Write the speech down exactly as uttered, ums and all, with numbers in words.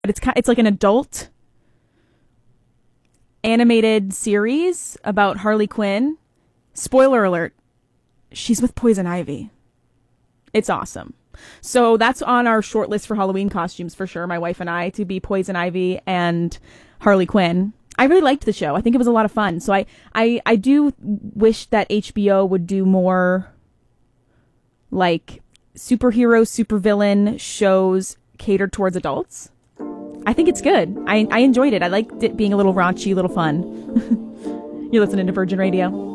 but it's ki- it's like an adult animated series about Harley Quinn. Spoiler alert, she's with Poison Ivy. It's awesome. So that's on our short list for Halloween costumes for sure, my wife and I, to be Poison Ivy and Harley Quinn. I really liked the show. I think it was a lot of fun. So I, I, I do wish that H B O would do more like superhero, supervillain shows catered towards adults. I think it's good. I, I enjoyed it. I liked it being a little raunchy, a little fun. You're listening to Virgin Radio.